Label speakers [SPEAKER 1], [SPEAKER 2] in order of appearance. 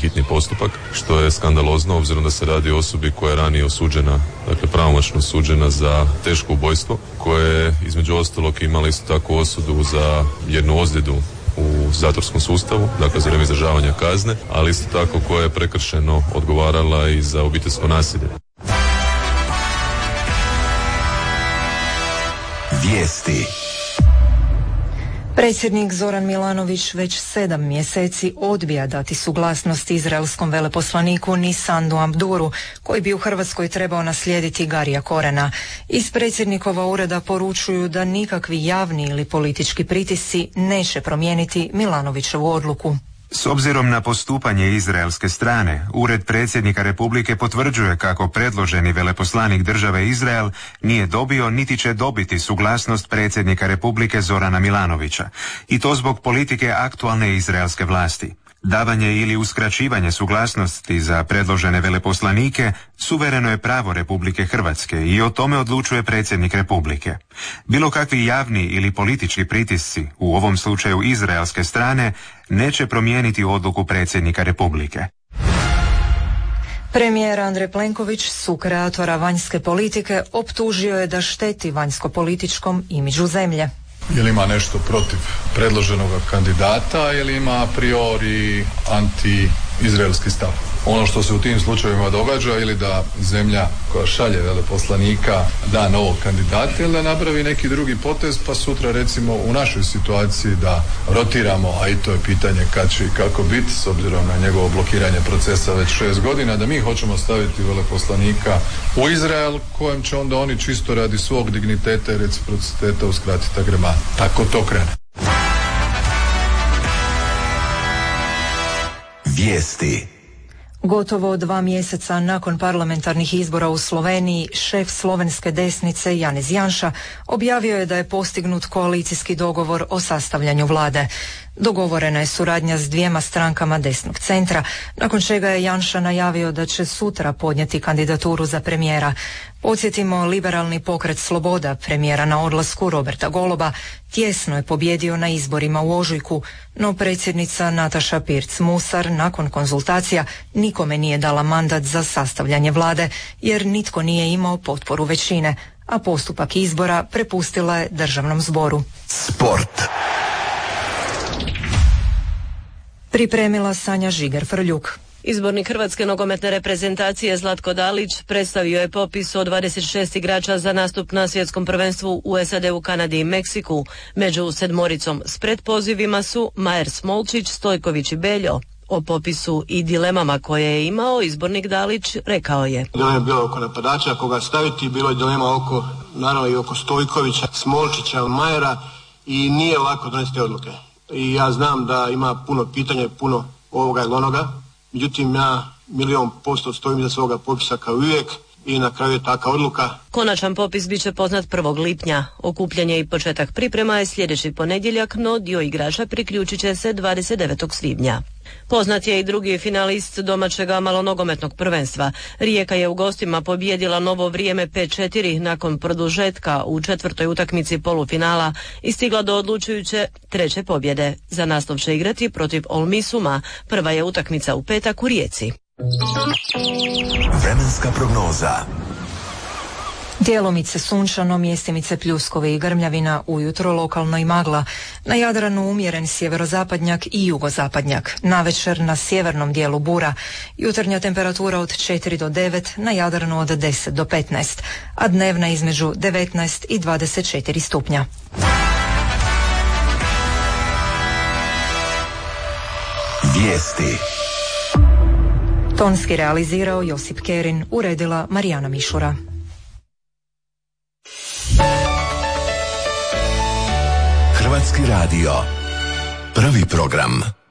[SPEAKER 1] hitni postupak, što je skandalozno obzirom da se radi o osobi koja je ranije osuđena, dakle pravomoćno osuđena za teško ubojstvo, koje je između ostalog imala isto tako osudu za jednu ozljedu u zatvorskom sustavu, dakle za vrijeme izdržavanja kazne, ali isto tako koja je prekršeno odgovarala i za obiteljsko nasilje.
[SPEAKER 2] Vijesti.
[SPEAKER 3] Predsjednik Zoran Milanović već 7 mjeseci odbija dati suglasnost izraelskom veleposlaniku Nisandu Amduru, koji bi u Hrvatskoj trebao naslijediti Garija Korena. Iz predsjednikova ureda poručuju da nikakvi javni ili politički pritisci neće promijeniti Milanovićevu odluku.
[SPEAKER 4] S obzirom na postupanje izraelske strane, Ured predsjednika Republike potvrđuje kako predloženi veleposlanik države Izrael nije dobio niti će dobiti suglasnost predsjednika Republike Zorana Milanovića, i to zbog politike aktualne izraelske vlasti. Davanje ili uskraćivanje suglasnosti za predložene veleposlanike suvereno je pravo Republike Hrvatske i o tome odlučuje predsjednik Republike. Bilo kakvi javni ili politički pritisci, u ovom slučaju izraelske strane, neće promijeniti odluku predsjednika Republike.
[SPEAKER 3] Premijer Andrej Plenković, sukreatora vanjske politike, optužio je da šteti vanjsko-političkom imidžu zemlje.
[SPEAKER 5] Je li ima nešto protiv predloženog kandidata ili ima a priori anti-izraelski stav? Ono što se u tim slučajevima događa ili da zemlja koja šalje veleposlanika da novog kandidata ili da napravi neki drugi potez, pa sutra recimo u našoj situaciji da rotiramo, a i to je pitanje kad će i kako biti s obzirom na njegovo blokiranje procesa već 6 godina, da mi hoćemo staviti veleposlanika u Izrael kojem će onda oni čisto radi svog digniteta i reciprociteta uskratiti agrema. Tako to krene.
[SPEAKER 2] Vijesti.
[SPEAKER 3] Gotovo 2 mjeseca nakon parlamentarnih izbora u Sloveniji, šef slovenske desnice Janez Janša objavio je da je postignut koalicijski dogovor o sastavljanju vlade. Dogovorena je suradnja s 2 strankama desnog centra, nakon čega je Janša najavio da će sutra podnijeti kandidaturu za premijera. Podsjetimo, liberalni pokret Sloboda, premijera na odlasku Roberta Goloba, tjesno je pobjedio na izborima u ožujku, no predsjednica Nataša Pirc-Musar nakon konzultacija nikome nije dala mandat za sastavljanje vlade, jer nitko nije imao potporu većine, a postupak izbora prepustila je državnom zboru.
[SPEAKER 2] Sport.
[SPEAKER 3] Pripremila Sanja Žiger-Frljuk.
[SPEAKER 6] Izbornik Hrvatske nogometne reprezentacije Zlatko Dalić predstavio je popis od 26 igrača za nastup na svjetskom prvenstvu u SAD-u, Kanadi i Meksiku. Među 7 s pretpozivima su Majer Smolčić, Stojković i Beljo. O popisu i dilemama koje je imao izbornik Dalić rekao je:
[SPEAKER 7] Dilema je bilo oko napadača, koga staviti, bilo je dilema oko, naravno i oko Stojkovića, Smolčića, Majera, i nije lako donesti odluke. I ja znam da ima puno pitanja, puno ovoga ili onoga. Međutim, ja 100% stojim iza svoga popisa kao uvijek i na kraju je taka odluka.
[SPEAKER 6] Konačan popis bit će poznat 1. lipnja. Okupljanje i početak priprema je sljedeći ponedjeljak, no dio igrača priključit će se 29. svibnja. Poznat je i drugi finalist domaćega malonogometnog prvenstva. Rijeka je u gostima pobijedila Novo Vrijeme 5-4 nakon produžetka u 4. utakmici polufinala i stigla do odlučujuće 3. pobjede. Za naslov će igrati protiv Olmisuma. Prva je utakmica u petak u Rijeci.
[SPEAKER 2] Vremenska prognoza.
[SPEAKER 3] Djelomice sunčano, mjestimice pljuskovi i grmljavina, ujutro lokalno i magla. Na Jadranu umjeren sjeverozapadnjak i jugozapadnjak. Navečer na sjevernom dijelu bura. Jutarnja temperatura od 4 do 9, na Jadranu od 10 do 15, a dnevna između 19 i 24 stupnja.
[SPEAKER 2] Vijesti.
[SPEAKER 3] Tonski realizirao Josip Kerin, uredila Marijana Mišura.
[SPEAKER 2] Hrvatski radio. Prvi program.